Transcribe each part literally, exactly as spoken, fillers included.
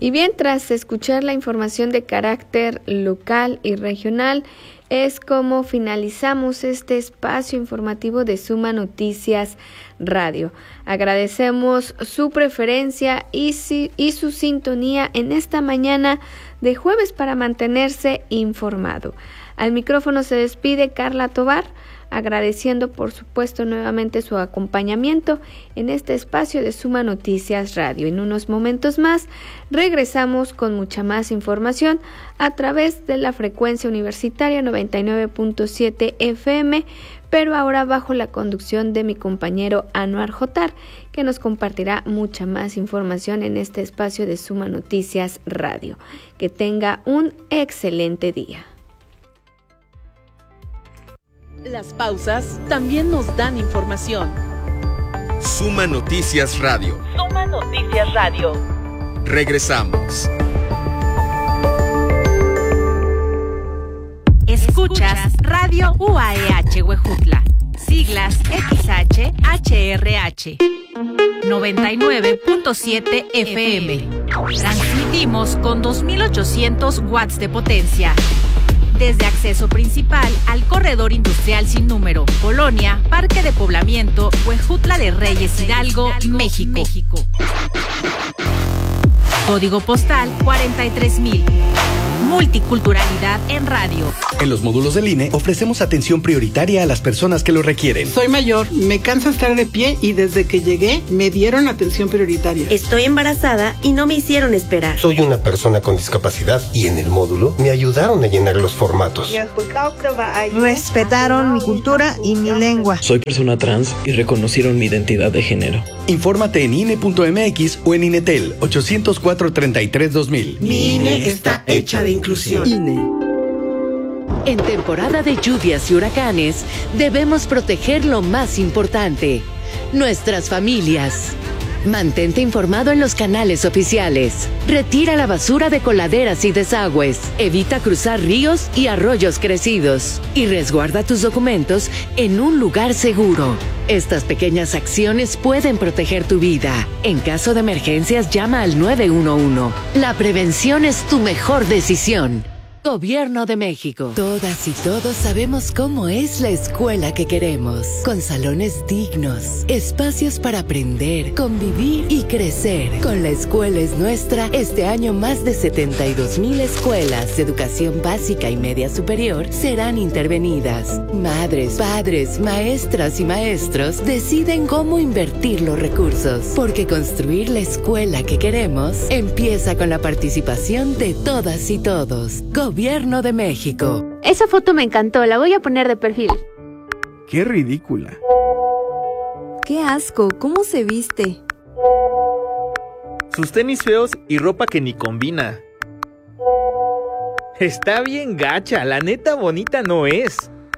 Y bien, tras escuchar la información de carácter local y regional, es como finalizamos este espacio informativo de Suma Noticias Radio. Agradecemos su preferencia y, si, y su sintonía en esta mañana de jueves para mantenerse informado. Al micrófono se despide Carla Tovar, agradeciendo por supuesto nuevamente su acompañamiento en este espacio de Suma Noticias Radio. En unos momentos más regresamos con mucha más información a través de la frecuencia universitaria noventa y nueve punto siete F M, pero ahora bajo la conducción de mi compañero Anuar Jotar, que nos compartirá mucha más información en este espacio de Suma Noticias Radio. Que tenga un excelente día. Las pausas también nos dan información. Suma Noticias Radio. Suma Noticias Radio. Regresamos. Escuchas Radio U A E H Huejutla. Siglas X H H R H. noventa y nueve punto siete F M. Transmitimos con dos mil ochocientos watts de potencia. Desde acceso principal al corredor industrial sin número, Colonia, Parque de Poblamiento, Huejutla de Reyes, Hidalgo, México. México. Código postal cuarenta y tres mil. Multiculturalidad en radio. En los módulos del I N E ofrecemos atención prioritaria a las personas que lo requieren. Soy mayor, me cansa estar de pie y desde que llegué me dieron atención prioritaria. Estoy embarazada y no me hicieron esperar. Soy una persona con discapacidad y en el módulo me ayudaron a llenar los formatos. Respetaron mi cultura y mi lengua. Soy persona trans y reconocieron mi identidad de género. Infórmate en I N E punto M X o en INETEL ochocientos cuatro, treinta y tres, dos mil. Mi I N E está hecha de inclusión. I N E. En temporada de lluvias y huracanes, debemos proteger lo más importante, nuestras familias. Mantente informado en los canales oficiales. Retira la basura de coladeras y desagües. Evita cruzar ríos y arroyos crecidos. Y resguarda tus documentos en un lugar seguro. Estas pequeñas acciones pueden proteger tu vida. En caso de emergencias, llama al nueve uno uno. La prevención es tu mejor decisión. Gobierno de México. Todas y todos sabemos cómo es la escuela que queremos. Con salones dignos, espacios para aprender, convivir y crecer. Con La Escuela es Nuestra, este año más de setenta y dos mil escuelas de educación básica y media superior serán intervenidas. Madres, padres, maestras y maestros deciden cómo invertir los recursos. Porque construir la escuela que queremos empieza con la participación de todas y todos. Gobierno de México. Esa foto me encantó, la voy a poner de perfil. ¡Qué ridícula! ¡Qué asco! ¿Cómo se viste? Sus tenis feos y ropa que ni combina. Está bien gacha, la neta bonita no es.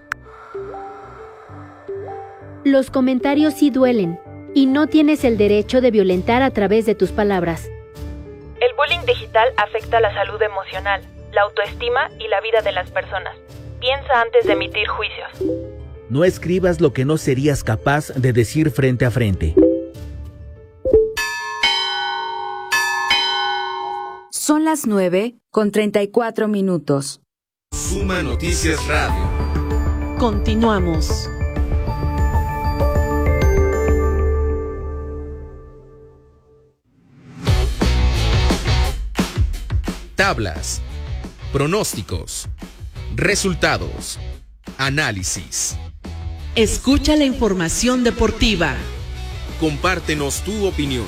Los comentarios sí duelen, y no tienes el derecho de violentar a través de tus palabras. El bullying digital afecta la salud emocional, la autoestima y la vida de las personas. Piensa antes de emitir juicios. No escribas lo que no serías capaz de decir frente a frente. Son las nueve con treinta y cuatro minutos. Suma Noticias Radio. Continuamos. Tablas, pronósticos, resultados, análisis. Escucha la información deportiva. Compártenos tu opinión.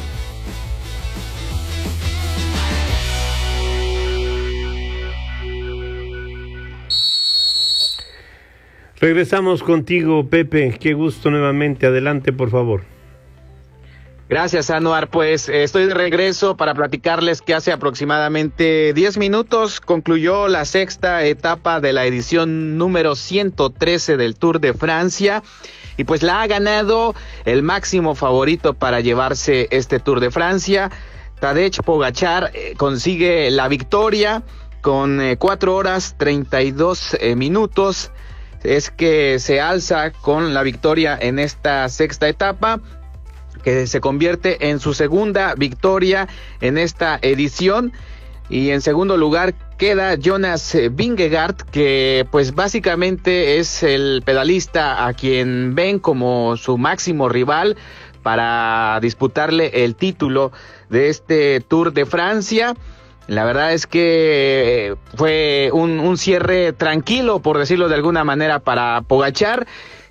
Regresamos contigo, Pepe. Qué gusto nuevamente. Adelante, por favor. Gracias, Anuar. Pues eh, estoy de regreso para platicarles que hace aproximadamente diez minutos concluyó la sexta etapa de la edición número ciento trece del Tour de Francia y pues la ha ganado el máximo favorito para llevarse este Tour de Francia. Tadej Pogačar eh, consigue la victoria con eh, cuatro horas treinta y dos eh, minutos. Es que se alza con la victoria en esta sexta etapa, que se convierte en su segunda victoria en esta edición. Y en segundo lugar queda Jonas Vingegaard, que pues básicamente es el pedalista a quien ven como su máximo rival para disputarle el título de este Tour de Francia. La verdad es que fue un, un cierre tranquilo, por decirlo de alguna manera, para Pogačar.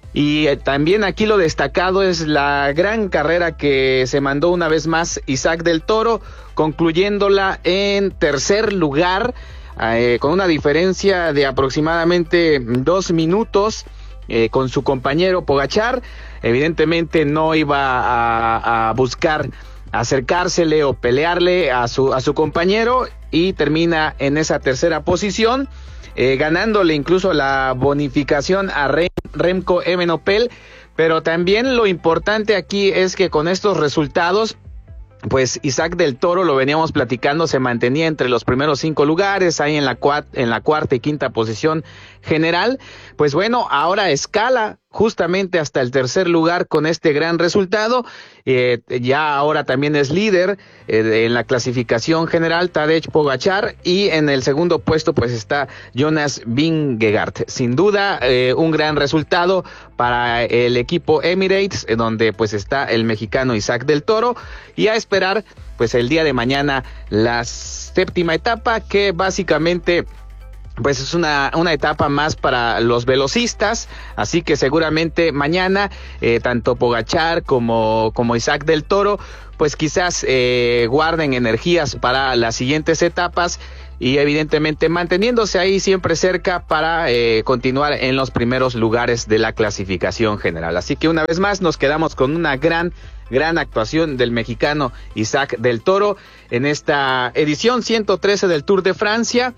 Y también aquí lo destacado es la gran carrera que se mandó una vez más Isaac del Toro, concluyéndola en tercer lugar, eh, con una diferencia de aproximadamente dos minutos eh, con su compañero Pogačar. Evidentemente no iba a, a buscar acercársele o pelearle a su, a su compañero, y termina en esa tercera posición. Eh, ganándole incluso la bonificación a Rem, Remco Evenepoel, pero también lo importante aquí es que con estos resultados, pues Isaac del Toro, lo veníamos platicando, se mantenía entre los primeros cinco lugares, ahí en la, cuat, en la cuarta y quinta posición general. Pues bueno, ahora escala justamente hasta el tercer lugar con este gran resultado. Eh, ya ahora también es líder eh, en la clasificación general Tadej Pogačar, y en el segundo puesto pues está Jonas Vingegaard. Sin duda eh, un gran resultado para el equipo Emirates, eh, donde pues está el mexicano Isaac del Toro, y a esperar pues el día de mañana la séptima etapa, que básicamente pues es una, una etapa más para los velocistas, así que seguramente mañana eh, tanto Pogačar como, como Isaac del Toro pues quizás eh, guarden energías para las siguientes etapas, y evidentemente manteniéndose ahí siempre cerca para eh, continuar en los primeros lugares de la clasificación general. Así que una vez más nos quedamos con una gran gran actuación del mexicano Isaac del Toro en esta edición ciento trece del Tour de Francia,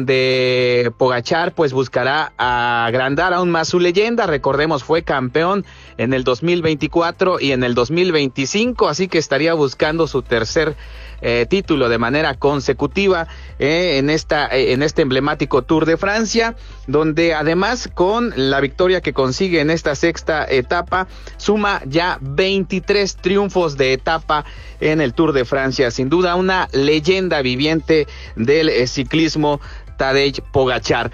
donde Pogačar pues buscará agrandar aún más su leyenda. Recordemos, fue campeón en el dos mil veinticuatro y en el dos mil veinticinco, así que estaría buscando su tercer eh, título de manera consecutiva eh, en esta eh, en este emblemático Tour de Francia, donde además con la victoria que consigue en esta sexta etapa suma ya veintitrés triunfos de etapa en el Tour de Francia. Sin duda una leyenda viviente del eh, ciclismo, Tadej Pogačar.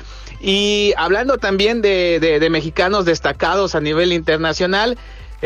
Y hablando también de, de, de mexicanos destacados a nivel internacional,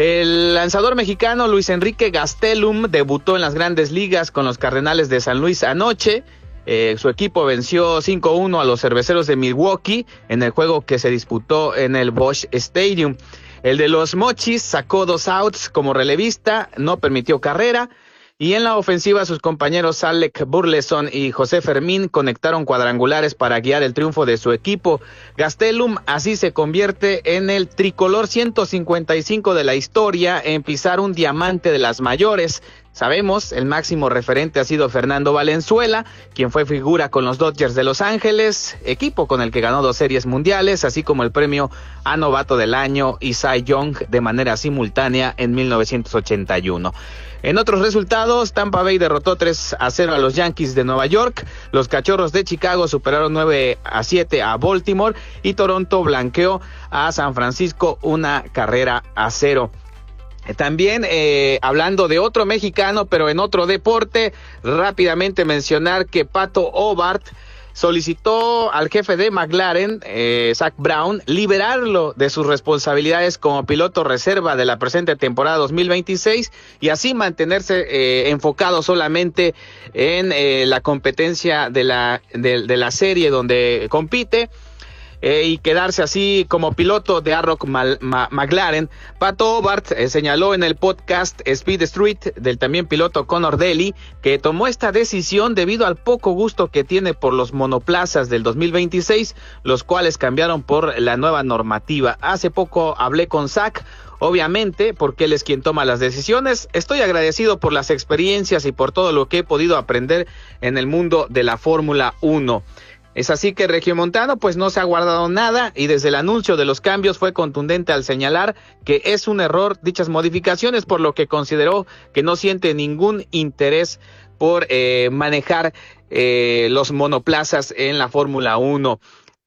el lanzador mexicano Luis Enrique Gastelum debutó en las Grandes Ligas con los Cardenales de San Luis anoche. Eh, su equipo venció cinco uno a los Cerveceros de Milwaukee en el juego que se disputó en el Bosch Stadium. El de los Mochis sacó dos outs como relevista, no permitió carrera, y en la ofensiva sus compañeros Alec Burleson y José Fermín conectaron cuadrangulares para guiar el triunfo de su equipo. Gastelum así se convierte en el tricolor ciento cincuenta y cinco de la historia en pisar un diamante de las mayores. Sabemos, el máximo referente ha sido Fernando Valenzuela, quien fue figura con los Dodgers de Los Ángeles, equipo con el que ganó dos series mundiales, así como el premio a novato del año y Cy Young de manera simultánea en mil novecientos ochenta y uno. En otros resultados, Tampa Bay derrotó tres a cero a los Yankees de Nueva York, los Cachorros de Chicago superaron nueve a siete a Baltimore, y Toronto blanqueó a San Francisco una carrera a cero. También eh, hablando de otro mexicano, pero en otro deporte, rápidamente mencionar que Pato O'Ward solicitó al jefe de McLaren, eh, Zach Brown, liberarlo de sus responsabilidades como piloto reserva de la presente temporada dos mil veintiséis y así mantenerse eh, enfocado solamente en eh, la competencia de la, de, de la serie donde compite. Eh, y quedarse así como piloto de Arrow Mal, Ma, McLaren. Pato O'Ward eh, señaló en el podcast Speed Street del también piloto Conor Daly que tomó esta decisión debido al poco gusto que tiene por los monoplazas del dos mil veintiséis, los cuales cambiaron por la nueva normativa. Hace poco hablé con Zach, obviamente, porque él es quien toma las decisiones. Estoy agradecido por las experiencias y por todo lo que he podido aprender en el mundo de la Fórmula uno. Es así que Regiomontano pues no se ha guardado nada y desde el anuncio de los cambios fue contundente al señalar que es un error dichas modificaciones, por lo que consideró que no siente ningún interés por eh, manejar eh, los monoplazas en la Fórmula uno.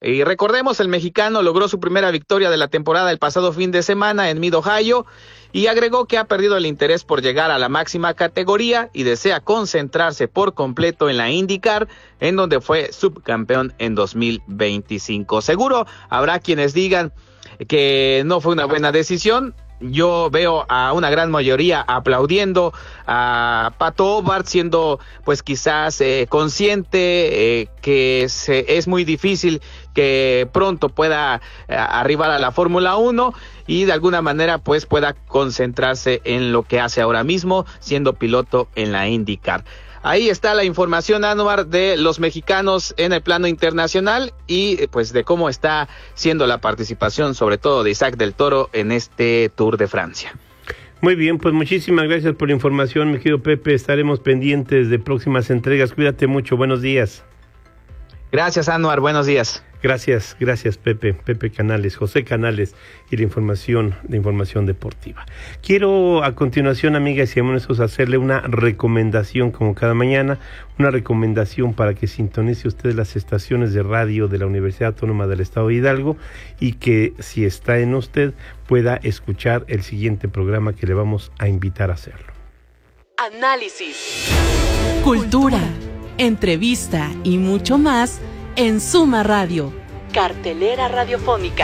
Y recordemos, el mexicano logró su primera victoria de la temporada el pasado fin de semana en Mid Ohio y agregó que ha perdido el interés por llegar a la máxima categoría y desea concentrarse por completo en la IndyCar, en donde fue subcampeón en dos mil veinticinco. Seguro habrá quienes digan que no fue una buena decisión. Yo veo a una gran mayoría aplaudiendo a Pato O'Ward, siendo pues quizás eh, consciente eh, que se, es muy difícil que pronto pueda eh, arribar a la Fórmula uno y de alguna manera pues pueda concentrarse en lo que hace ahora mismo, siendo piloto en la IndyCar. Ahí está la información, Anuar, de los mexicanos en el plano internacional y pues de cómo está siendo la participación, sobre todo de Isaac del Toro, en este Tour de Francia. Muy bien, pues muchísimas gracias por la información, mi querido Pepe. Estaremos pendientes de próximas entregas. Cuídate mucho, buenos días. Gracias, Anuar, buenos días. Gracias, gracias Pepe, Pepe Canales, José Canales y la información, la información deportiva. Quiero a continuación, amigas y amigos, hacerle una recomendación como cada mañana, una recomendación para que sintonice usted las estaciones de radio de la Universidad Autónoma del Estado de Hidalgo y que si está en usted pueda escuchar el siguiente programa que le vamos a invitar a hacerlo. Análisis, cultura, entrevista y mucho más en Suma Radio, cartelera radiofónica.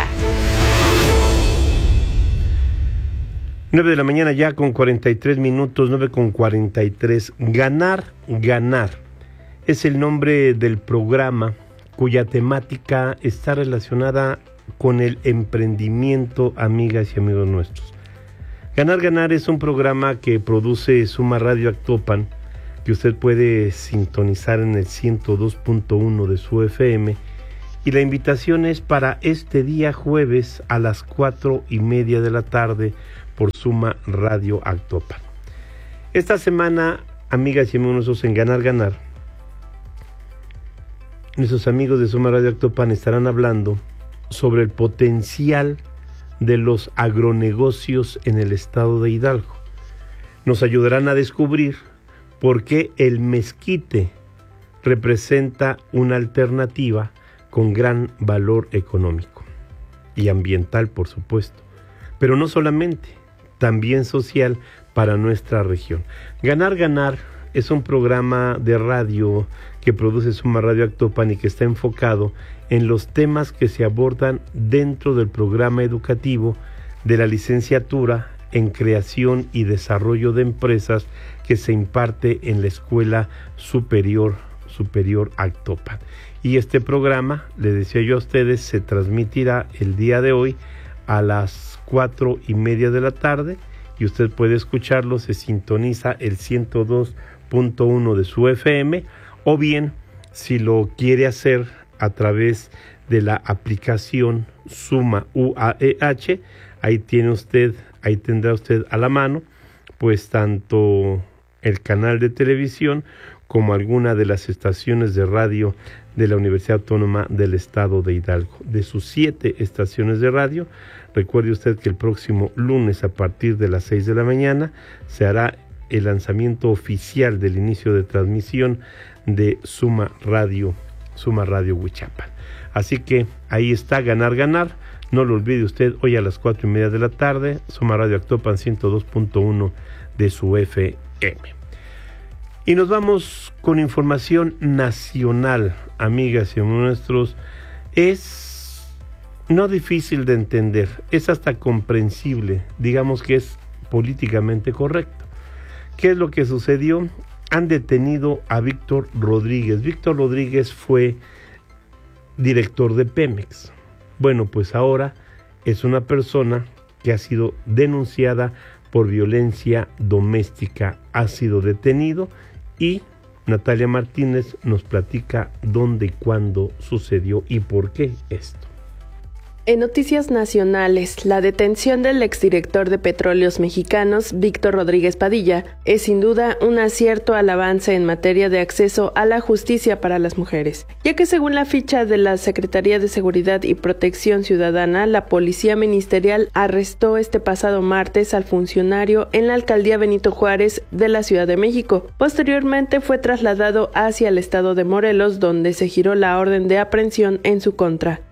nueve de la mañana ya con cuarenta y tres minutos, nueve con cuarenta y tres. Ganar, ganar. Es el nombre del programa cuya temática está relacionada con el emprendimiento, amigas y amigos nuestros. Ganar, ganar es un programa que produce Suma Radio Actopan, que usted puede sintonizar en el ciento dos punto uno de su F M, y la invitación es para este día jueves a las cuatro y media de la tarde por Suma Radio Actopan. Esta semana, amigas y amigos nuestros, en Ganar Ganar, nuestros amigos de Suma Radio Actopan estarán hablando sobre el potencial de los agronegocios en el estado de Hidalgo. Nos ayudarán a descubrir por qué el mezquite representa una alternativa con gran valor económico y ambiental, por supuesto, pero no solamente, también social para nuestra región. Ganar, ganar es un programa de radio que produce Suma Radio Actopan y que está enfocado en los temas que se abordan dentro del programa educativo de la licenciatura en creación y desarrollo de empresas que se imparte en la Escuela Superior, Superior Actopan. Y este programa, le decía yo a ustedes, se transmitirá el día de hoy a las cuatro y media de la tarde y usted puede escucharlo, se sintoniza el ciento dos punto uno de su F M o bien, si lo quiere hacer a través de la aplicación Suma U A E H, ahí tiene usted, ahí tendrá usted a la mano, pues tanto el canal de televisión como alguna de las estaciones de radio de la Universidad Autónoma del Estado de Hidalgo. De sus siete estaciones de radio, recuerde usted que el próximo lunes a partir de las seis de la mañana se hará el lanzamiento oficial del inicio de transmisión de Suma Radio, Suma Radio Huichapan. Así que ahí está, ganar, ganar. No lo olvide usted, hoy a las cuatro y media de la tarde, Suma Radio Actopan ciento dos punto uno de su F M. Y nos vamos con información nacional, amigas y amigos nuestros. Es no difícil de entender, es hasta comprensible, digamos que es políticamente correcto. ¿Qué es lo que sucedió? Han detenido a Víctor Rodríguez. Víctor Rodríguez fue director de Pemex. Bueno, pues ahora es una persona que ha sido denunciada por violencia doméstica. Ha sido detenido y Natalia Martínez nos platica dónde y cuándo sucedió y por qué esto. En noticias nacionales, la detención del exdirector de Petróleos Mexicanos, Víctor Rodríguez Padilla, es sin duda un acierto al avance en materia de acceso a la justicia para las mujeres, ya que según la ficha de la Secretaría de Seguridad y Protección Ciudadana, la Policía Ministerial arrestó este pasado martes al funcionario en la Alcaldía Benito Juárez de la Ciudad de México. Posteriormente fue trasladado hacia el estado de Morelos, donde se giró la orden de aprehensión en su contra.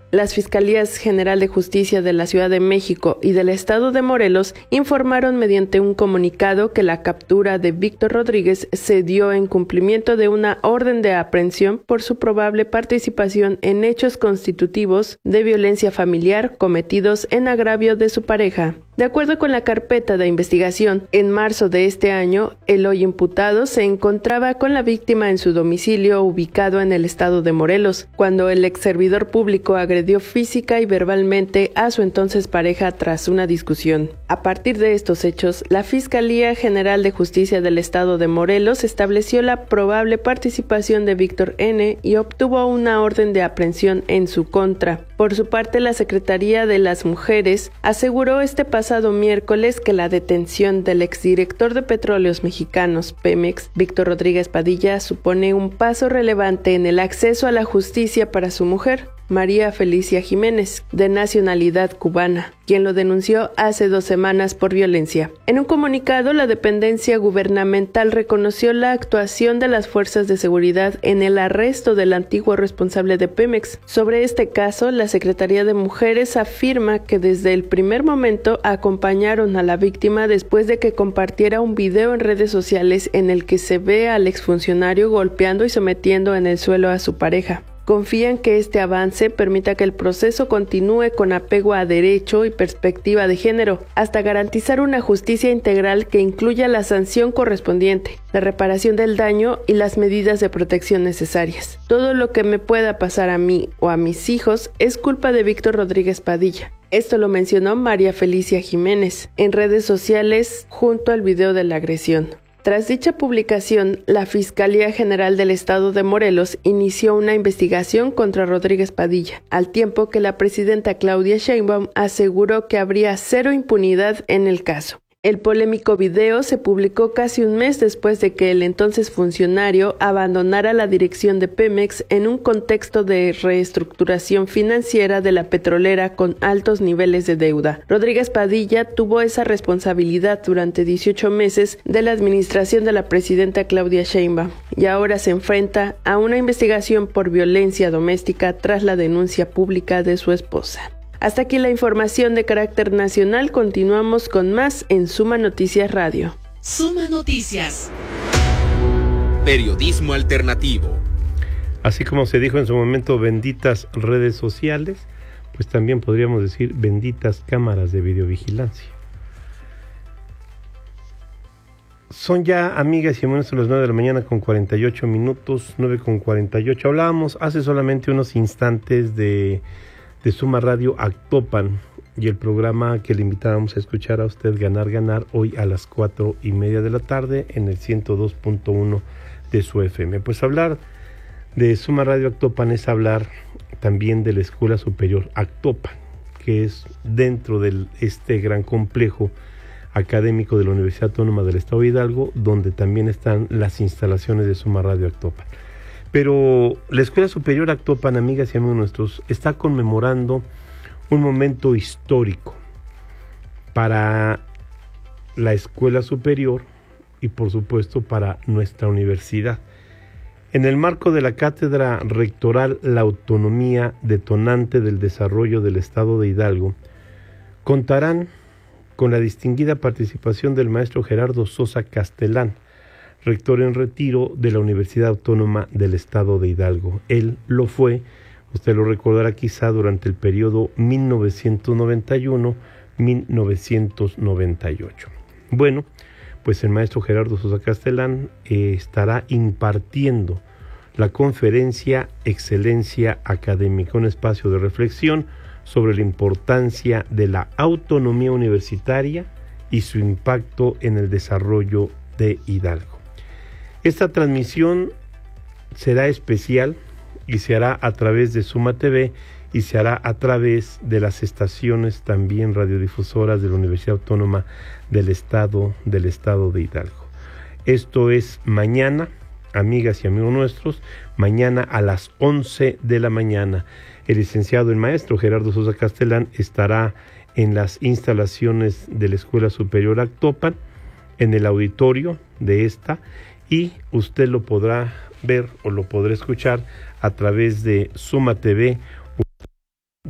Las Fiscalías General de Justicia de la Ciudad de México y del Estado de Morelos informaron mediante un comunicado que la captura de Víctor Rodríguez se dio en cumplimiento de una orden de aprehensión por su probable participación en hechos constitutivos de violencia familiar cometidos en agravio de su pareja. De acuerdo con la carpeta de investigación, en marzo de este año, el hoy imputado se encontraba con la víctima en su domicilio ubicado en el estado de Morelos, cuando el ex servidor público agredió física y verbalmente a su entonces pareja tras una discusión. A partir de estos hechos, la Fiscalía General de Justicia del estado de Morelos estableció la probable participación de Víctor N. y obtuvo una orden de aprehensión en su contra. Por su parte, la Secretaría de las Mujeres aseguró este pasado miércoles que la detención del exdirector de Petróleos Mexicanos, Pemex, Víctor Rodríguez Padilla, supone un paso relevante en el acceso a la justicia para su mujer, María Felicia Jiménez, de nacionalidad cubana, quien lo denunció hace dos semanas por violencia. En un comunicado, la dependencia gubernamental reconoció la actuación de las fuerzas de seguridad en el arresto del antiguo responsable de Pemex. Sobre este caso, la Secretaría de Mujeres afirma que desde el primer momento acompañaron a la víctima después de que compartiera un video en redes sociales en el que se ve al exfuncionario golpeando y sometiendo en el suelo a su pareja. Confían que este avance permita que el proceso continúe con apego a derecho y perspectiva de género, hasta garantizar una justicia integral que incluya la sanción correspondiente, la reparación del daño y las medidas de protección necesarias. Todo lo que me pueda pasar a mí o a mis hijos es culpa de Víctor Rodríguez Padilla. Esto lo mencionó María Felicia Jiménez en redes sociales junto al video de la agresión. Tras dicha publicación, la Fiscalía General del Estado de Morelos inició una investigación contra Rodríguez Padilla, al tiempo que la presidenta Claudia Sheinbaum aseguró que habría cero impunidad en el caso. El polémico video se publicó casi un mes después de que el entonces funcionario abandonara la dirección de Pemex en un contexto de reestructuración financiera de la petrolera con altos niveles de deuda. Rodríguez Padilla tuvo esa responsabilidad durante dieciocho meses de la administración de la presidenta Claudia Sheinbaum y ahora se enfrenta a una investigación por violencia doméstica tras la denuncia pública de su esposa. Hasta aquí la información de carácter nacional. Continuamos con más en Suma Noticias Radio. Suma Noticias. Periodismo alternativo. Así como se dijo en su momento, benditas redes sociales, pues también podríamos decir benditas cámaras de videovigilancia. Son ya, amigas y amigos, las nueve de la mañana con cuarenta y ocho minutos, nueve con cuarenta y ocho. Hablábamos hace solamente unos instantes de... de Suma Radio Actopan y el programa que le invitábamos a escuchar a usted, Ganar Ganar, hoy a las cuatro y media de la tarde en el ciento dos punto uno de su F M. Pues hablar de Suma Radio Actopan es hablar también de la Escuela Superior Actopan, que es dentro de este gran complejo académico de la Universidad Autónoma del Estado de Hidalgo, donde también están las instalaciones de Suma Radio Actopan. Pero la Escuela Superior Actopan, amigas y amigos nuestros, está conmemorando un momento histórico para la Escuela Superior y por supuesto para nuestra universidad. En el marco de la Cátedra Rectoral La Autonomía, detonante del desarrollo del Estado de Hidalgo, contarán con la distinguida participación del maestro Gerardo Sosa Castellán, rector en retiro de la Universidad Autónoma del Estado de Hidalgo. Él lo fue, usted lo recordará quizá, durante el periodo mil novecientos noventa y uno a mil novecientos noventa y ocho. Bueno, pues el maestro Gerardo Sosa Castellán eh, estará impartiendo la conferencia Excelencia Académica, un espacio de reflexión sobre la importancia de la autonomía universitaria y su impacto en el desarrollo de Hidalgo. Esta transmisión será especial y se hará a través de Suma T V y se hará a través de las estaciones también radiodifusoras de la Universidad Autónoma del Estado del Estado de Hidalgo. Esto es mañana, amigas y amigos nuestros, mañana a las once de la mañana. El licenciado, el maestro Gerardo Sosa Castellán estará en las instalaciones de la Escuela Superior Actopan, en el auditorio de esta, y usted lo podrá ver o lo podrá escuchar a través de Suma T V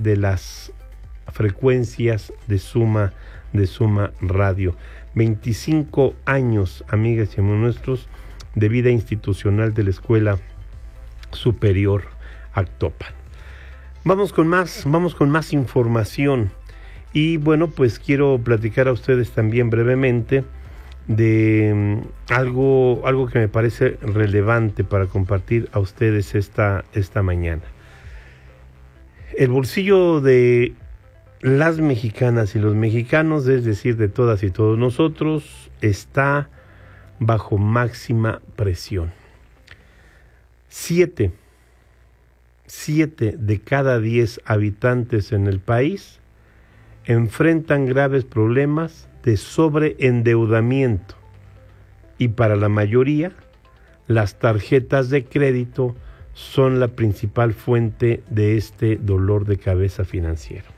de las frecuencias de Suma, de Suma Radio. veinticinco años, amigas y amigos nuestros, de vida institucional de la Escuela Superior Actopan. Vamos con más, vamos con más información. Y bueno, pues quiero platicar a ustedes también brevemente de um, algo, algo que me parece relevante para compartir a ustedes esta, esta mañana. El bolsillo de las mexicanas y los mexicanos, es decir, de todas y todos nosotros, está bajo máxima presión. Siete, siete de cada diez habitantes en el país enfrentan graves problemas de sobreendeudamiento y para la mayoría las tarjetas de crédito son la principal fuente de este dolor de cabeza financiero.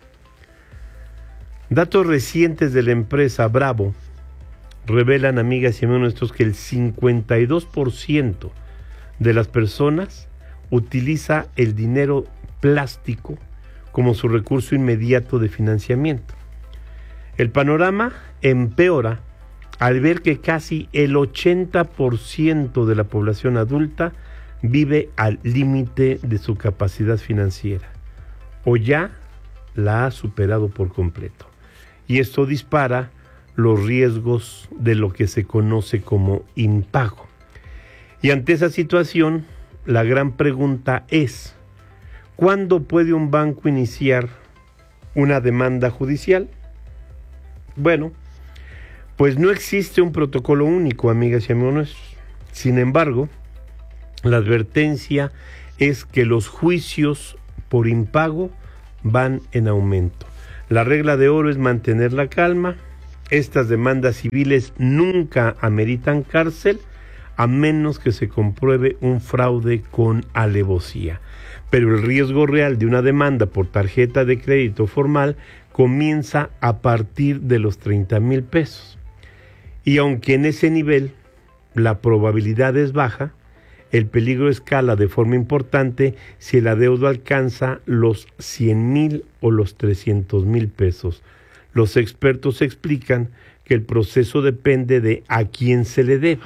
Datos recientes de la empresa Bravo revelan, amigas y amigos nuestros, que el cincuenta y dos por ciento de las personas utiliza el dinero plástico como su recurso inmediato de financiamiento. El panorama empeora al ver que casi el ochenta por ciento de la población adulta vive al límite de su capacidad financiera o ya la ha superado por completo. Y esto dispara los riesgos de lo que se conoce como impago. Y ante esa situación, la gran pregunta es: ¿cuándo puede un banco iniciar una demanda judicial? Bueno, pues no existe un protocolo único, amigas y amigos nuestros. Sin embargo, la advertencia es que los juicios por impago van en aumento. La regla de oro es mantener la calma. Estas demandas civiles nunca ameritan cárcel, a menos que se compruebe un fraude con alevosía. Pero el riesgo real de una demanda por tarjeta de crédito formal comienza a partir de los treinta mil pesos. Y aunque en ese nivel la probabilidad es baja, el peligro escala de forma importante si el adeudo alcanza los cien mil o los trescientos mil pesos. Los expertos explican que el proceso depende de a quién se le deba.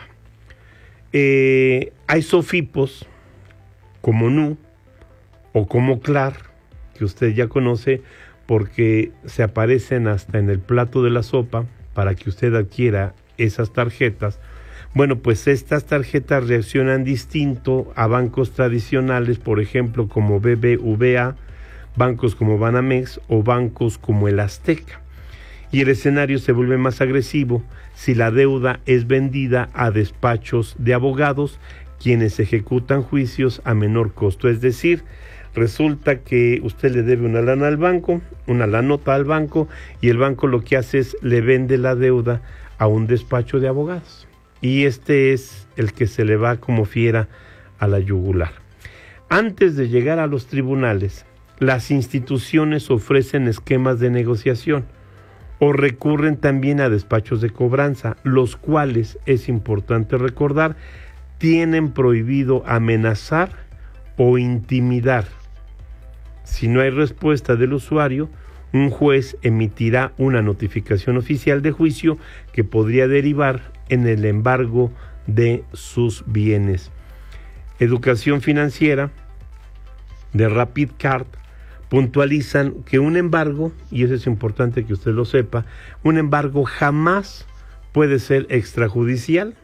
Eh, hay sofipos como Nu o como Clar, que usted ya conoce porque se aparecen hasta en el plato de la sopa para que usted adquiera esas tarjetas. Bueno, pues estas tarjetas reaccionan distinto a bancos tradicionales, por ejemplo, como B B V A, bancos como Banamex o bancos como el Azteca. Y el escenario se vuelve más agresivo si la deuda es vendida a despachos de abogados, quienes ejecutan juicios a menor costo. Es decir, resulta que usted le debe una lana al banco, una lanota al banco, y el banco lo que hace es le vende la deuda a un despacho de abogados. Y este es el que se le va como fiera a la yugular. Antes de llegar a los tribunales, las instituciones ofrecen esquemas de negociación o recurren también a despachos de cobranza, los cuales, es importante recordar, tienen prohibido amenazar o intimidar. Si no hay respuesta del usuario, un juez emitirá una notificación oficial de juicio que podría derivar en el embargo de sus bienes. Educación Financiera de Rapid Card puntualizan que un embargo, y eso es importante que usted lo sepa, un embargo jamás puede ser extrajudicial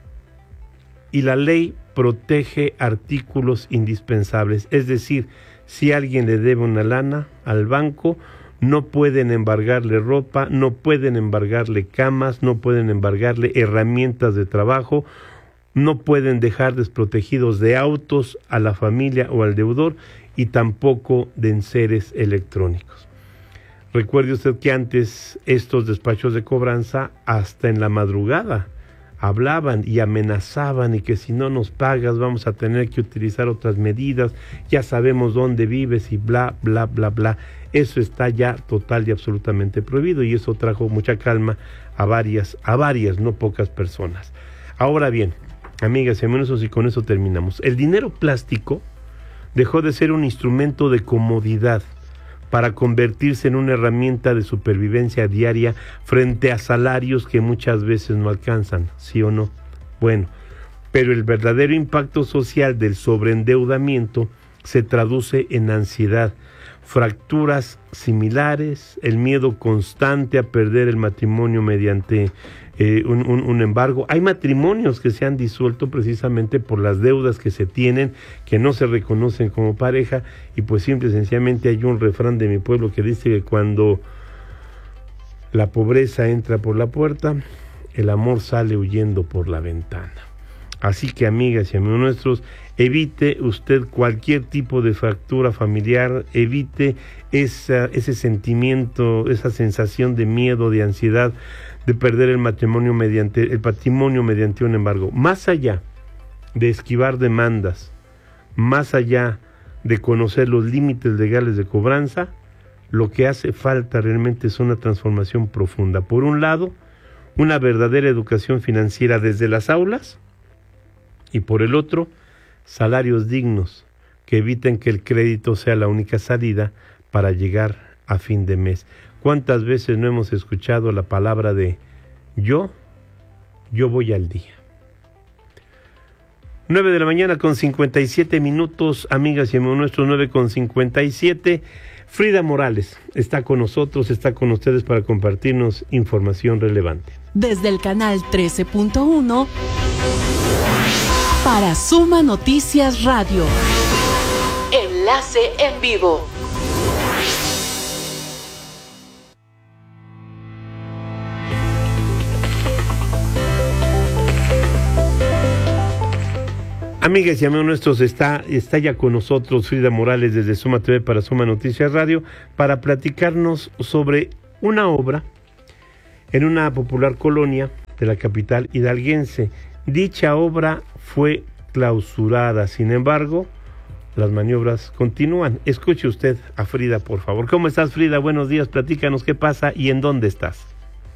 y la ley protege artículos indispensables. Es decir, si alguien le debe una lana al banco, no pueden embargarle ropa, no pueden embargarle camas, no pueden embargarle herramientas de trabajo, no pueden dejar desprotegidos de autos a la familia o al deudor y tampoco de enseres electrónicos. Recuerde usted que antes estos despachos de cobranza hasta en la madrugada hablaban y amenazaban y que si no nos pagas vamos a tener que utilizar otras medidas, ya sabemos dónde vives y bla, bla, bla, bla. Eso está ya total y absolutamente prohibido y eso trajo mucha calma a varias, a varias, no pocas personas. Ahora bien, amigas y amigos, y con eso terminamos. El dinero plástico dejó de ser un instrumento de comodidad para convertirse en una herramienta de supervivencia diaria frente a salarios que muchas veces no alcanzan, ¿sí o no? Bueno, pero el verdadero impacto social del sobreendeudamiento se traduce en ansiedad, fracturas similares, el miedo constante a perder el matrimonio mediante eh, un, un, un embargo. Hay matrimonios que se han disuelto precisamente por las deudas que se tienen, que no se reconocen como pareja, y pues simple y sencillamente hay un refrán de mi pueblo que dice que cuando la pobreza entra por la puerta, el amor sale huyendo por la ventana. Así que, amigas y amigos nuestros, evite usted cualquier tipo de fractura familiar, evite esa, ese sentimiento, esa sensación de miedo, de ansiedad, de perder el matrimonio mediante, el patrimonio mediante un embargo. Más allá de esquivar demandas, más allá de conocer los límites legales de cobranza, lo que hace falta realmente es una transformación profunda. Por un lado, una verdadera educación financiera desde las aulas, y por el otro, salarios dignos que eviten que el crédito sea la única salida para llegar a fin de mes. ¿Cuántas veces no hemos escuchado la palabra de yo, yo voy al día? nueve de la mañana con cincuenta y siete minutos, amigas y amigos nuestros, nueve con cincuenta y siete. Frida Morales está con nosotros, está con ustedes para compartirnos información relevante. Desde el canal trece punto uno para Suma Noticias Radio. Enlace en vivo. Amigas y amigos nuestros, está, está ya con nosotros Frida Morales desde Suma T V para Suma Noticias Radio para platicarnos sobre una obra en una popular colonia de la capital hidalguense. Dicha obra fue clausurada, sin embargo, las maniobras continúan. Escuche usted a Frida, por favor. ¿Cómo estás, Frida? Buenos días, platícanos qué pasa y en dónde estás.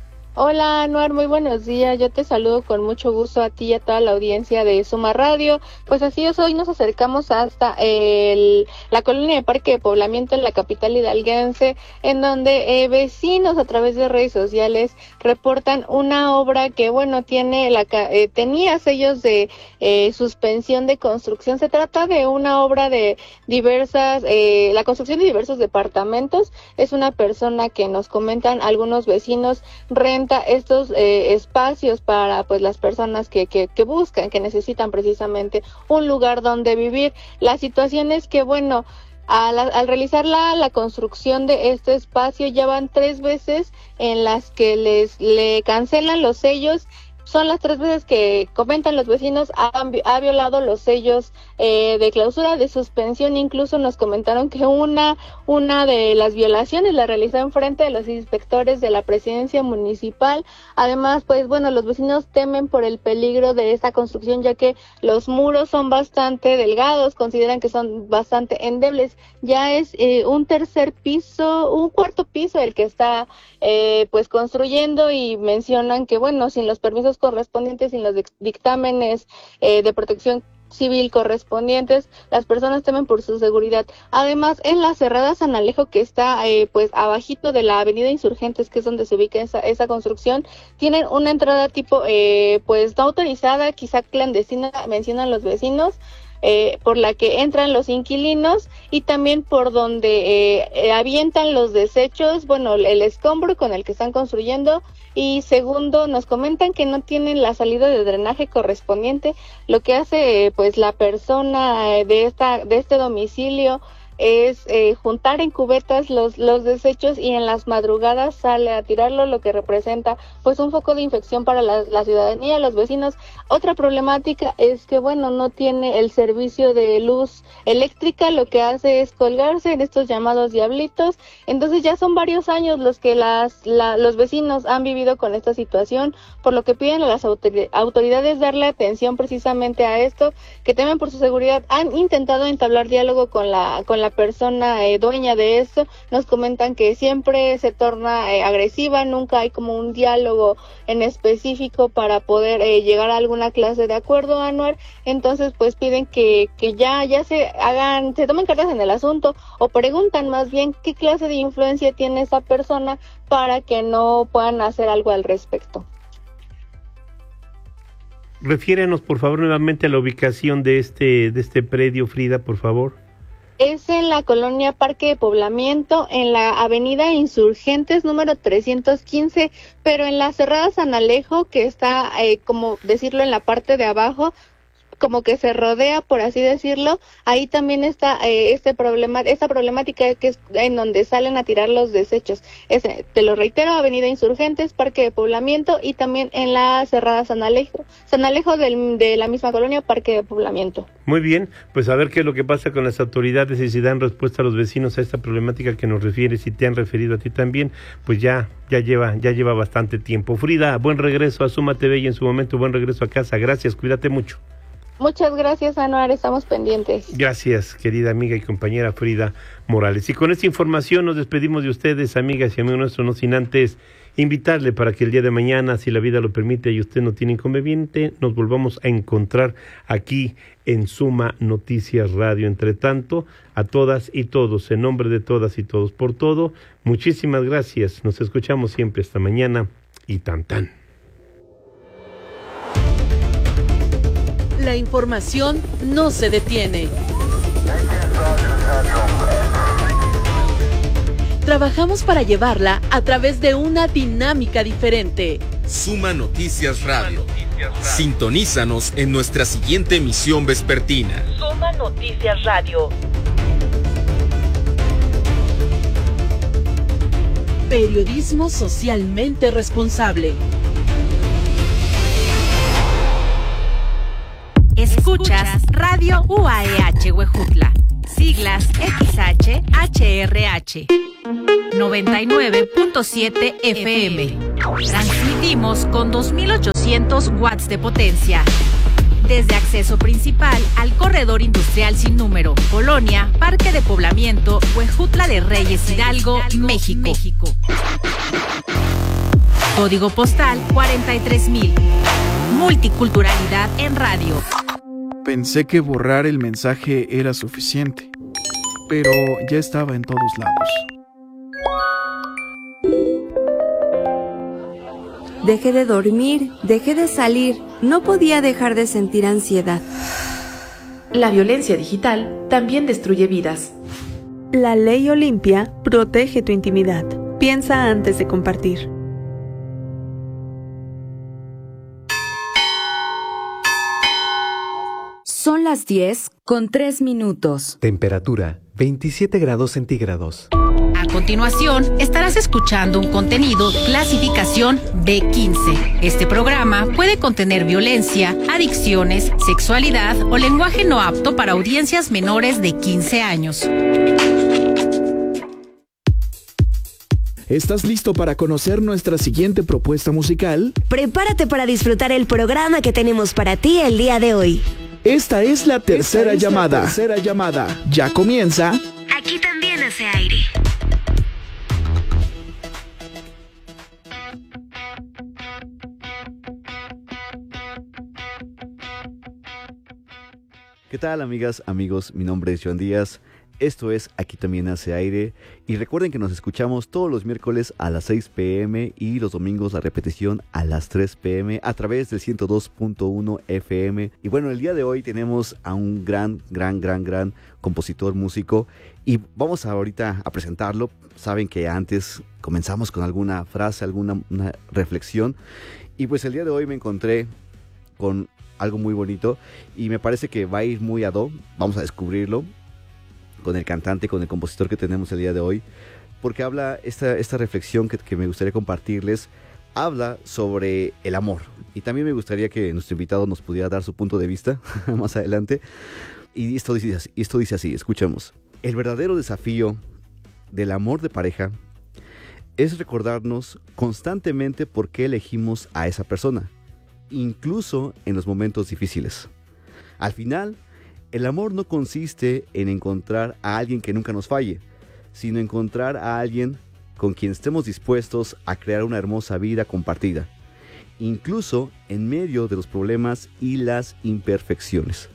Hola, Anuar, muy buenos días. Yo te saludo con mucho gusto a ti y a toda la audiencia de Suma Radio. Pues así es, hoy nos acercamos hasta el, la colonia de Parque de Poblamiento en la capital hidalguense, en donde eh, vecinos a través de redes sociales reportan una obra que, bueno, tiene la eh, tenía sellos de eh, suspensión de construcción. Se trata de una obra de diversas, eh, la construcción de diversos departamentos. Es una persona que nos comentan algunos vecinos renta estos eh, espacios para pues las personas que, que, que buscan, que necesitan precisamente un lugar donde vivir. La situación es que, bueno, al, al realizar la, la construcción de este espacio ya van tres veces en las que les le cancelan los sellos. Son las tres veces que comentan los vecinos han, ha violado los sellos eh, de clausura, de suspensión. Incluso nos comentaron que una una de las violaciones la realizó en frente de los inspectores de la presidencia municipal. Además, pues bueno, los vecinos temen por el peligro de esta construcción, ya que los muros son bastante delgados, consideran que son bastante endebles. Ya es eh, un tercer piso, un cuarto piso el que está eh, pues construyendo, y mencionan que, bueno, sin los permisos correspondientes, sin los dictámenes eh, de protección civil correspondientes, las personas temen por su seguridad. Además, en la cerrada San Alejo, que está eh, pues abajito de la avenida Insurgentes, que es donde se ubica esa, esa construcción, tienen una entrada tipo eh, pues no autorizada, quizá clandestina, mencionan los vecinos, Eh, por la que entran los inquilinos, y también por donde eh, eh, avientan los desechos, bueno, el escombro con el que están construyendo. Y segundo, nos comentan que no tienen la salida de drenaje correspondiente, lo que hace eh, pues la persona eh, de esta de este domicilio es eh, juntar en cubetas los los desechos, y en las madrugadas sale a tirarlo, lo que representa pues un foco de infección para la, la ciudadanía, los vecinos. Otra problemática es que, bueno, no tiene el servicio de luz eléctrica, lo que hace es colgarse en estos llamados diablitos. Entonces ya son varios años los que las la, los vecinos han vivido con esta situación, por lo que piden a las autoridades darle atención precisamente a esto, que temen por su seguridad. Han intentado entablar diálogo con la con la la persona eh, dueña de eso nos comentan que siempre se torna eh, agresiva, nunca hay como un diálogo en específico para poder eh, llegar a alguna clase de acuerdo, Anuar. Entonces pues piden que, que ya, ya se hagan, se tomen cartas en el asunto, o preguntan más bien qué clase de influencia tiene esa persona para que no puedan hacer algo al respecto. Refiérenos, por favor, nuevamente a la ubicación de este, de este predio, Frida, por favor. Es en la colonia Parque de Poblamiento, en la avenida Insurgentes número trescientos quince, pero en la Cerrada San Alejo, que está, eh, como decirlo, en la parte de abajo, como que se rodea, por así decirlo, ahí también está eh, este problema, esta problemática que es en donde salen a tirar los desechos. Es, te lo reitero, avenida Insurgentes, Parque de Poblamiento, y también en la Cerrada San Alejo, San Alejo del, de la misma colonia, Parque de Poblamiento. Muy bien, pues a ver qué es lo que pasa con las autoridades y si dan respuesta a los vecinos a esta problemática que nos refieres, si te han referido a ti también, pues ya, ya lleva, ya lleva bastante tiempo. Frida, buen regreso a Suma T V y en su momento buen regreso a casa. Gracias, cuídate mucho. Muchas gracias, Anuar, estamos pendientes. Gracias, querida amiga y compañera Frida Morales. Y con esta información nos despedimos de ustedes, amigas y amigos nuestros, no sin antes invitarle para que el día de mañana, si la vida lo permite y usted no tiene inconveniente, nos volvamos a encontrar aquí en Suma Noticias Radio. Entre tanto, a todas y todos, en nombre de todas y todos por todo, muchísimas gracias. Nos escuchamos siempre esta mañana y tan tan. La información no se detiene. Trabajamos para llevarla a través de una dinámica diferente. Suma Noticias Radio. Sintonízanos en nuestra siguiente emisión vespertina. Suma Noticias Radio. Periodismo socialmente responsable. Escuchas Radio U A E H Huejutla, siglas X H H R H, noventa y nueve punto siete F M. Transmitimos con dos mil ochocientos watts de potencia. Desde acceso principal al corredor industrial sin número, Colonia, Parque de Poblamiento, Huejutla de Reyes, Hidalgo, México. México. Código postal cuarenta y tres mil. Multiculturalidad en radio. Pensé que borrar el mensaje era suficiente, pero ya estaba en todos lados. Dejé de dormir, dejé de salir, no podía dejar de sentir ansiedad. La violencia digital también destruye vidas. La ley Olimpia protege tu intimidad. Piensa antes de compartir. Son las diez con tres minutos. Temperatura veintisiete grados centígrados. A continuación, estarás escuchando un contenido clasificación B quince. Este programa puede contener violencia, adicciones, sexualidad o lenguaje no apto para audiencias menores de quince años. ¿Estás listo para conocer nuestra siguiente propuesta musical? Prepárate para disfrutar el programa que tenemos para ti el día de hoy. Esta es la tercera es llamada. La tercera llamada. Ya comienza. Aquí también hace aire. ¿Qué tal, amigas, amigos? Mi nombre es Joan Díaz. Esto es Aquí también hace aire. Y recuerden que nos escuchamos todos los miércoles a las seis pm y los domingos la repetición a las tres pm a través del ciento dos punto uno F M. Y bueno, el día de hoy tenemos a un gran, gran, gran, gran compositor, músico. Y vamos ahorita a presentarlo. Saben que antes comenzamos con alguna frase, alguna una reflexión. Y pues el día de hoy me encontré con algo muy bonito. Y me parece que va a ir muy ad hoc. Vamos a descubrirlo con el cantante, con el compositor que tenemos el día de hoy, porque habla esta, esta reflexión que, que me gustaría compartirles, habla sobre el amor, y también me gustaría que nuestro invitado nos pudiera dar su punto de vista más adelante, y esto dice, así, esto dice así, escuchemos. El verdadero desafío del amor de pareja es recordarnos constantemente por qué elegimos a esa persona, incluso en los momentos difíciles. Al final, el amor no consiste en encontrar a alguien que nunca nos falle, sino encontrar a alguien con quien estemos dispuestos a crear una hermosa vida compartida, incluso en medio de los problemas y las imperfecciones.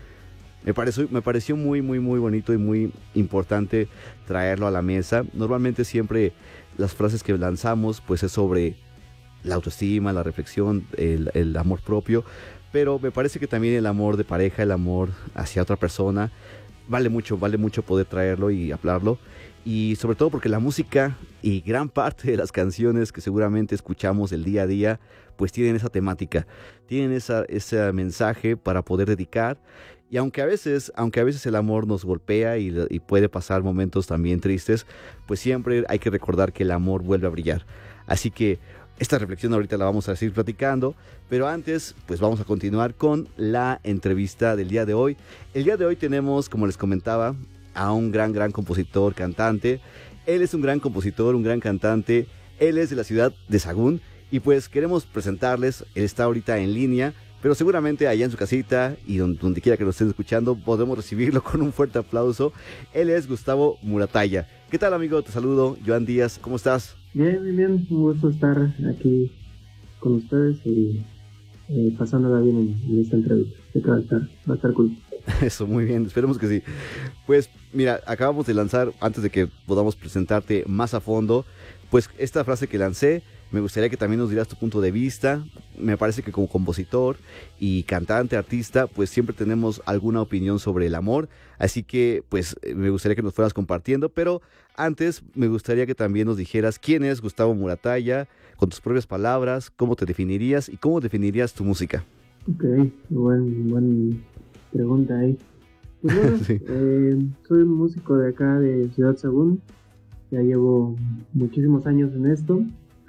Me pareció, me pareció muy, muy, muy bonito y muy importante traerlo a la mesa. Normalmente siempre las frases que lanzamos pues es sobre la autoestima, la reflexión, el, el amor propio, pero me parece que también el amor de pareja, el amor hacia otra persona, vale mucho, vale mucho poder traerlo y hablarlo. Y sobre todo porque la música y gran parte de las canciones que seguramente escuchamos el día a día, pues tienen esa temática, tienen esa, ese mensaje para poder dedicar. Y aunque a veces, aunque a veces el amor nos golpea y, y puede pasar momentos también tristes, pues siempre hay que recordar que el amor vuelve a brillar. Así que esta reflexión ahorita la vamos a seguir platicando, pero antes pues vamos a continuar con la entrevista del día de hoy. El día de hoy tenemos, como les comentaba, a un gran, gran compositor, cantante. Él es un gran compositor, un gran cantante. Él es de la ciudad de Sahagún y pues queremos presentarles. Él está ahorita en línea, pero seguramente allá en su casita y donde, donde quiera que lo estén escuchando, podemos recibirlo con un fuerte aplauso. Él es Gustavo Muratalla. ¿Qué tal, amigo? Te saludo, Joan Díaz. ¿Cómo estás? Bien, bien, bien. Un gusto estar aquí con ustedes y eh, pasándola bien en, en esta entrevista. Creo que va a estar, va a estar cool. Eso, muy bien, esperemos que sí. Pues mira, acabamos de lanzar, antes de que podamos presentarte más a fondo, pues esta frase que lancé. Me gustaría que también nos dieras tu punto de vista. Me parece que como compositor y cantante, artista, pues siempre tenemos alguna opinión sobre el amor. Así que pues me gustaría que nos fueras compartiendo. Pero antes me gustaría que también nos dijeras quién es Gustavo Muratalla, con tus propias palabras, cómo te definirías y cómo definirías tu música. Ok, buen, buen pregunta ahí. Pues bueno, sí. eh, soy un músico de acá de Ciudad Sahagún. Ya llevo muchísimos años en esto.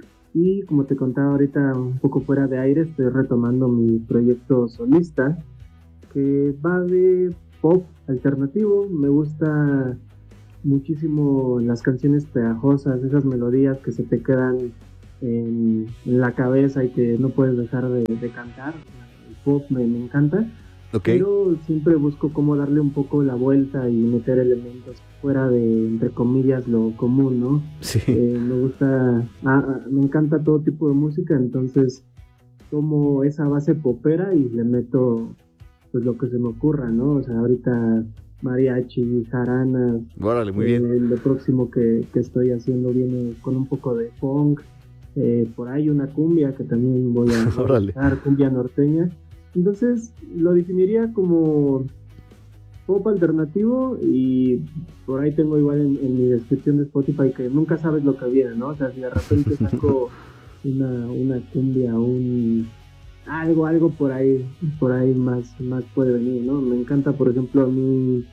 Y como te contaba ahorita un poco fuera de aire, estoy retomando mi proyecto solista, que va de pop alternativo. Me gusta muchísimo las canciones pegajosas, esas melodías que se te quedan en, en la cabeza y que no puedes dejar de, de cantar. El pop me, me encanta. Okay. Pero siempre busco cómo darle un poco la vuelta y meter elementos fuera de, entre comillas, lo común, ¿no? Sí. Eh, me gusta, ah, me encanta todo tipo de música, entonces tomo esa base popera y le meto pues lo que se me ocurra, ¿no? O sea, ahorita mariachi, jaranas. Órale, muy eh, bien. Lo próximo que, que estoy haciendo viene con un poco de funk, eh, por ahí una cumbia que también voy a usar, cumbia norteña. Entonces lo definiría como pop alternativo y por ahí tengo igual en, en mi descripción de Spotify que nunca sabes lo que viene, ¿no? O sea, si de repente saco una, una cumbia, un algo, algo por ahí, por ahí más, más puede venir, ¿no? Me encanta, por ejemplo, a mí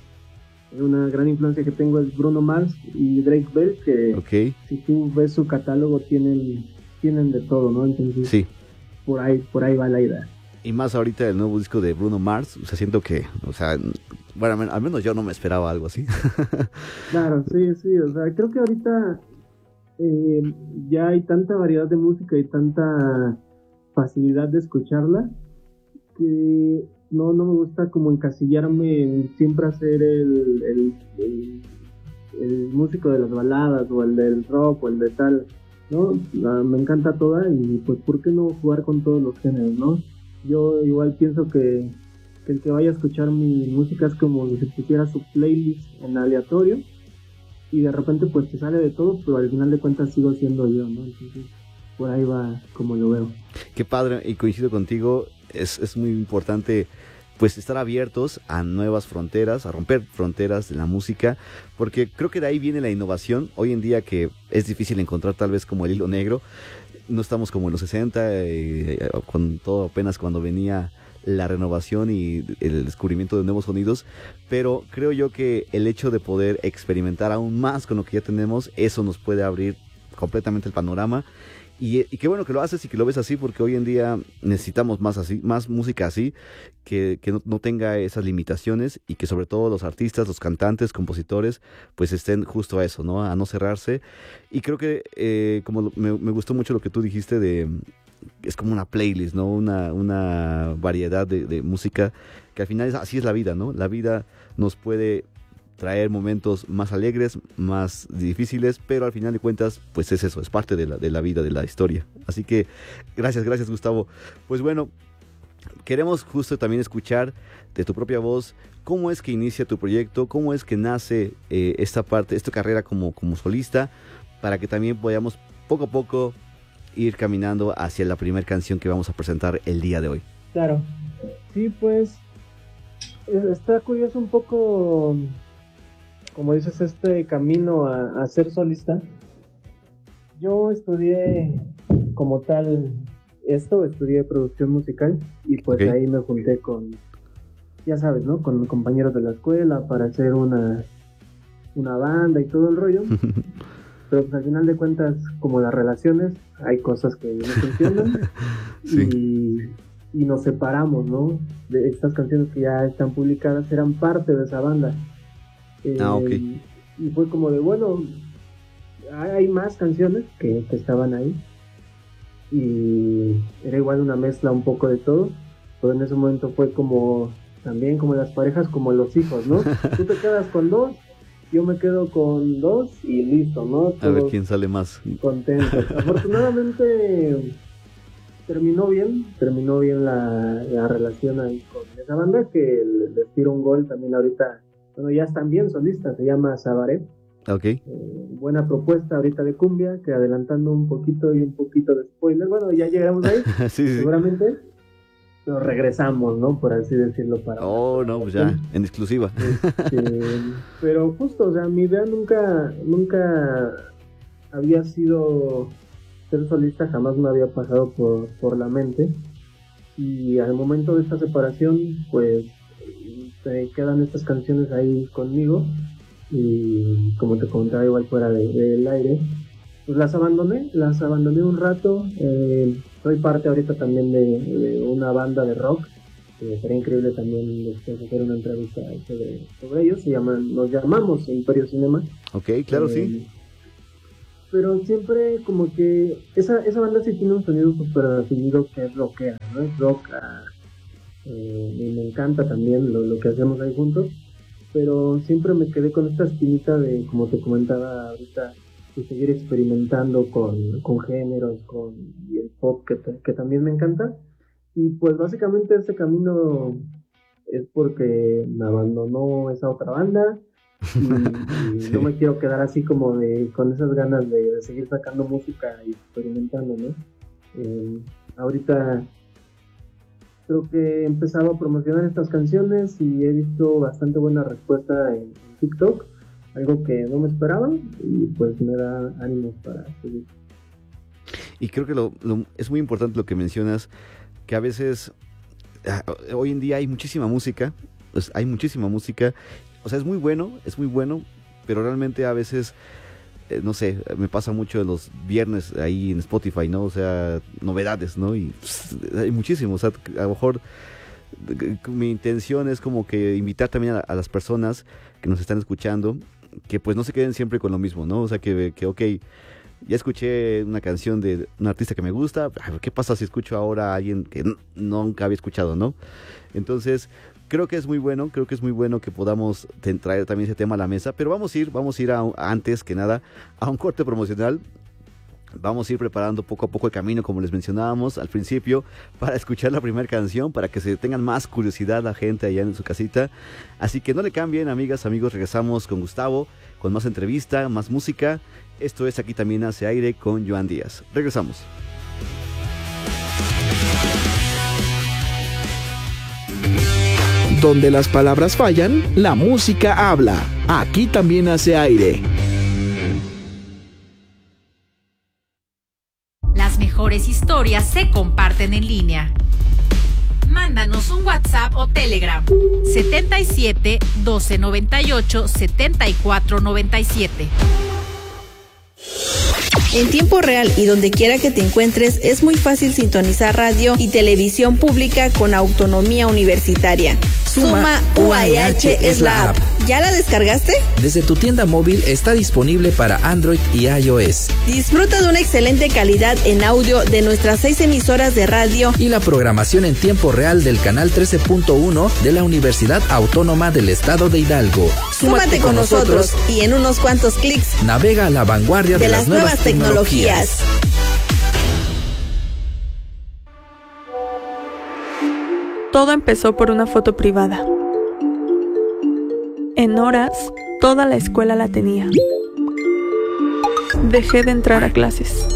una gran influencia que tengo es Bruno Mars y Drake Bell, que okay. Si tú ves su catálogo tienen, tienen de todo, ¿no? Entonces sí. por ahí, por ahí va la idea. Y más ahorita el nuevo disco de Bruno Mars, o sea, siento que, o sea, bueno, al menos yo no me esperaba algo así. Claro, sí, sí, o sea, creo que ahorita eh, ya hay tanta variedad de música y tanta facilidad de escucharla que no, no me gusta como encasillarme en siempre hacer el, el, el, el músico de las baladas o el del rock o el de tal, ¿no? La, me encanta toda y pues ¿por qué no jugar con todos los géneros, no? Yo igual pienso que, que el que vaya a escuchar mi música es como si pusiera su playlist en aleatorio y de repente pues te sale de todo, pero al final de cuentas sigo siendo yo, ¿no? Entonces por ahí va como lo veo. Qué padre, y coincido contigo, es, es muy importante pues estar abiertos a nuevas fronteras, a romper fronteras de la música, porque creo que de ahí viene la innovación. Hoy en día que es difícil encontrar tal vez como el hilo negro, no estamos como en los sesenta, eh, con todo apenas cuando venía la renovación y el descubrimiento de nuevos sonidos, pero creo yo que el hecho de poder experimentar aún más con lo que ya tenemos, eso nos puede abrir completamente el panorama. Y, y qué bueno que lo haces y que lo ves así, porque hoy en día necesitamos más así, más música así, que, que no, no tenga esas limitaciones y que sobre todo los artistas, los cantantes, compositores, pues estén justo a eso, ¿no? A no cerrarse. Y creo que eh, como me, me gustó mucho lo que tú dijiste de es como una playlist, ¿no? Una, una variedad de, de música que al final es, así es la vida, ¿no? La vida nos puede traer momentos más alegres, más difíciles, pero al final de cuentas, pues es eso, es parte de la, de la vida, de la historia. Así que gracias, gracias Gustavo. Pues bueno, queremos justo también escuchar de tu propia voz cómo es que inicia tu proyecto, cómo es que nace eh, esta parte, esta carrera como, como solista, para que también podamos poco a poco ir caminando hacia la primera canción que vamos a presentar el día de hoy. Claro, sí, pues está curioso un poco, como dices, este camino a, a ser solista. Yo estudié como tal esto, estudié producción musical y pues okay. ahí me junté con, ya sabes, ¿no? Con compañeros de la escuela para hacer una, una banda y todo el rollo. Pero pues al final de cuentas, como las relaciones, hay cosas que no funcionan sí. y, y nos separamos, ¿no? De estas canciones que ya están publicadas eran parte de esa banda. Eh, ah, ok. Y fue como de, bueno, hay más canciones que, que estaban ahí. Y era igual una mezcla un poco de todo. Pero en ese momento fue como, también como las parejas, como los hijos, ¿no? Tú te quedas con dos, yo me quedo con dos y listo, ¿no? Todos a ver quién sale más contentos. Afortunadamente terminó bien, terminó bien la, la relación ahí con esa banda, que les tiro un gol también ahorita. Bueno, ya están bien solistas, se llama Sabaré. Okay. Eh, buena propuesta ahorita de cumbia, que adelantando un poquito y un poquito de spoiler, bueno, ya llegamos ahí, sí, sí. seguramente. Nos regresamos, ¿no? Por así decirlo. Para oh, no, pues ya, en exclusiva. Este, pero justo, o sea, mi idea nunca, nunca había sido ser solista, jamás me había pasado por, por la mente. Y al momento de esta separación, pues, se quedan estas canciones ahí conmigo. Y como te comentaba igual fuera de, del aire, pues las abandoné, las abandoné un rato. Eh, soy parte ahorita también de, de una banda de rock, que sería increíble también después hacer una entrevista sobre, sobre ellos. Se llaman, nos llamamos Imperio Cinema. Ok, claro, eh, sí. Pero siempre como que esa, esa banda sí tiene un sonido súper definido que es rockera, ¿no? Es rock, eh, y me encanta también lo, lo que hacemos ahí juntos. Pero siempre me quedé con esta espinita de, como te comentaba ahorita, de seguir experimentando con, con géneros, con y el pop que, que también me encanta. Y pues básicamente ese camino es porque me abandonó esa otra banda y, y sí. no me quiero quedar así como de con esas ganas de, de seguir sacando música y experimentando, ¿no? Eh, ahorita creo que he empezado a promocionar estas canciones y he visto bastante buena respuesta en, en TikTok, algo que no me esperaba y pues me da ánimos para seguir. Y creo que lo, lo, es muy importante lo que mencionas, que a veces, hoy en día hay muchísima música, pues hay muchísima música, o sea, es muy bueno, es muy bueno, pero realmente a veces, eh, no sé, me pasa mucho los viernes ahí en Spotify, ¿no? O sea, novedades, ¿no? Y pss, hay muchísimo, o sea, a lo mejor mi intención es como que invitar también a, a las personas que nos están escuchando, que pues no se queden siempre con lo mismo, ¿no? O sea, que, que ok, ya escuché una canción de un artista que me gusta, ¿qué pasa si escucho ahora a alguien que n- nunca había escuchado, ¿no? Entonces, creo que es muy bueno, creo que es muy bueno que podamos traer también ese tema a la mesa, pero vamos a ir, vamos a ir a, a antes que nada a un corte promocional. Vamos a ir preparando poco a poco el camino, como les mencionábamos al principio, para escuchar la primera canción, para que se tengan más curiosidad la gente allá en su casita. Así que no le cambien, amigas, amigos, regresamos con Gustavo, con más entrevista, más música. Esto es Aquí También Hace Aire con Joan Díaz. Regresamos. Donde las palabras fallan, la música habla. Aquí También Hace Aire. Las mejores historias se comparten en línea. Mándanos un WhatsApp o Telegram setenta y siete, doce noventa y ocho, setenta y cuatro noventa y siete. En tiempo real y donde quiera que te encuentres, es muy fácil sintonizar radio y televisión pública con autonomía universitaria. Suma U A E H es la app. ¿Ya la descargaste? Desde tu tienda móvil está disponible para Android y iOS. Disfruta de una excelente calidad en audio de nuestras seis emisoras de radio y la programación en tiempo real del canal trece punto uno de la Universidad Autónoma del Estado de Hidalgo. Súmate, Súmate con, con nosotros, nosotros y en unos cuantos clics navega a la vanguardia de, de las, las nuevas, nuevas tecnologías. tecnologías. Todo empezó por una foto privada. En horas, toda la escuela la tenía. Dejé de entrar a clases.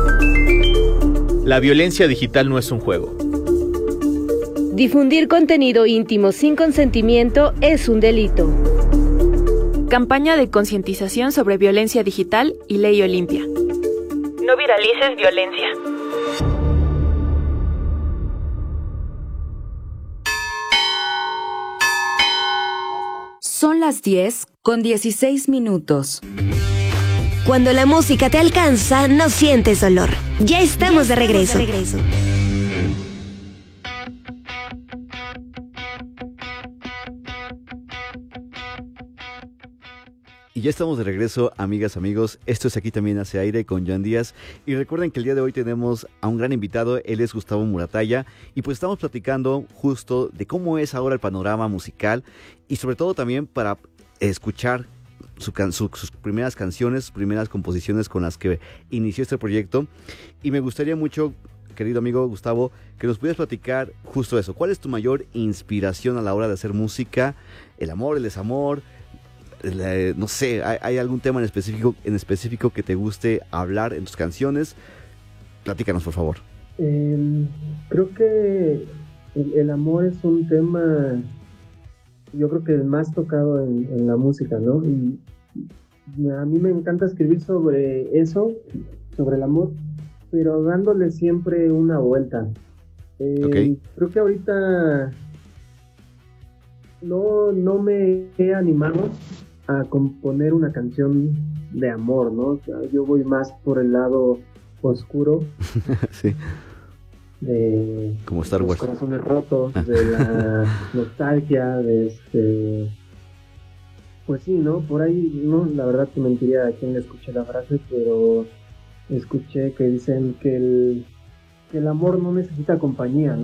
La violencia digital no es un juego. Difundir contenido íntimo sin consentimiento es un delito. Campaña de concientización sobre violencia digital y Ley Olimpia. No viralices violencia. Son las diez con dieciséis minutos. Cuando la música te alcanza, no sientes dolor. Ya estamos, ya de, regreso. de regreso. Y ya estamos de regreso, amigas, amigos. Esto es Aquí También Hace Aire con Joan Díaz. Y recuerden que el día de hoy tenemos a un gran invitado. Él es Gustavo Muratalla. Y pues estamos platicando justo de cómo es ahora el panorama musical. Y sobre todo también para escuchar su can- su, sus primeras canciones, sus primeras composiciones con las que inició este proyecto. Y me gustaría mucho, querido amigo Gustavo, que nos pudieras platicar justo eso. ¿Cuál es tu mayor inspiración a la hora de hacer música? ¿El amor, el desamor? La, no sé, ¿hay, ¿hay algún tema en específico, en específico que te guste hablar en tus canciones? Platícanos, por favor. Eh, creo que el, el amor es un tema, yo creo que el más tocado en, en la música, ¿no? Y a mí me encanta escribir sobre eso, sobre el amor, pero dándole siempre una vuelta. Eh, okay. Creo que ahorita no, no me he animado a componer una canción de amor, ¿no? O sea, yo voy más por el lado oscuro. Sí. De como Star Wars. Los corazones rotos, de la nostalgia, de este... Pues sí, ¿no? Por ahí, no, la verdad que mentiría a quien le escuché la frase, pero escuché que dicen que el, que el amor no necesita compañía, ¿no?